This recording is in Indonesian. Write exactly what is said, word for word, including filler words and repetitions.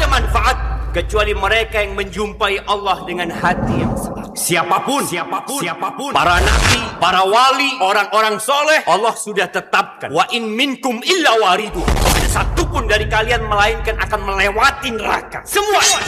manfaat kecuali mereka yang menjumpai Allah dengan hati yang senang. Siapapun, siapapun, siapapun, para nabi, para wali, orang-orang soleh, Allah sudah tetapkan. Wa in minkum illa waridu. Ada satupun dari kalian melainkan akan melewati neraka. Semua.